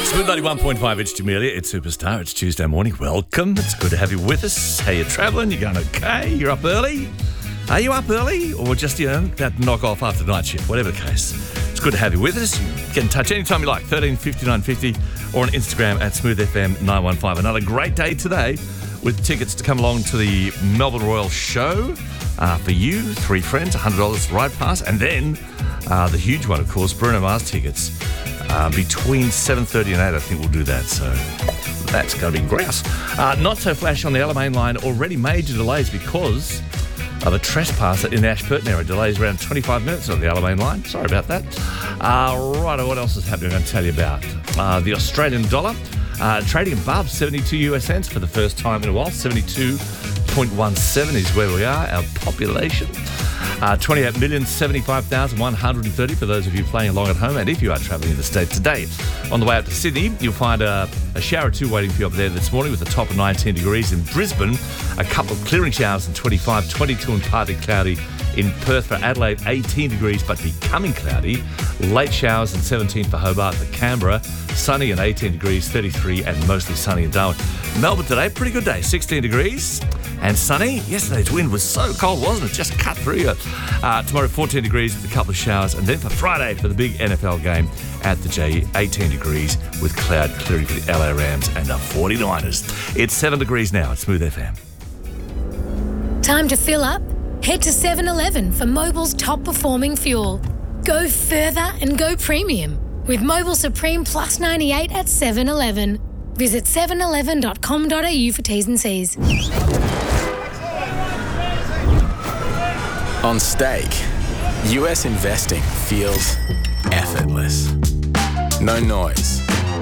Smooth 91.5, it's Jamelia, it's Superstar, it's Tuesday morning. Welcome, it's good to have you with us. How you travelling? You going okay? You're up early? Are you up early? Or just, about to knock off after the night shift? Whatever the case. It's good to have you with us. Get in touch anytime you like, 13 59 50, or on Instagram at SmoothFM915. Another great day today with tickets to come along to the Melbourne Royal Show. For you, 3 friends, $100 ride pass, and then the huge one, of course, Bruno Mars tickets. Between 7:30 and 8, I think we'll do that, so that's going to be grouse. Not so flash on the Alamein line, already major delays because of a trespasser in the Ashburton area. Delays around 25 minutes on the Alamein line. Sorry about that. Right, what else is happening? I'm going to tell you about the Australian dollar. Trading above 72 US cents for the first time in a while. 72.17 is where we are, our population. 28,075,130 for those of you playing along at home, and if you are travelling in the state today. On the way up to Sydney, you'll find a shower or two waiting for you up there this morning with a top of 19 degrees. In Brisbane, a couple of clearing showers in 25, 22 and partly cloudy. In Perth for Adelaide, 18 degrees but becoming cloudy. Late showers and 17 for Hobart. For Canberra, sunny and 18 degrees, 33 and mostly sunny in Darwin. Melbourne today, pretty good day, 16 degrees and sunny. Yesterday's wind was so cold, wasn't it? Just cut through you. Tomorrow, 14 degrees with a couple of showers. And then for Friday, for the big NFL game at the J, 18 degrees with cloud clearing for the LA Rams and the 49ers. It's 7 degrees now at Smooth FM. Time to fill up? Head to 7-Eleven for Mobil's top-performing fuel. Go further and go premium with Mobil Supreme Plus 98 at 7-Eleven. Visit 7eleven.com.au for T's and C's. On stake, US investing feels effortless. No noise,